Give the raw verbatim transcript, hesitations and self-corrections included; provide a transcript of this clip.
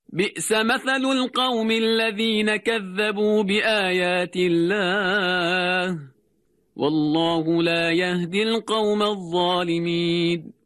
بئس مثل القوم الذين كذبوا بآيات الله والله لا يهدي القوم الظالمين.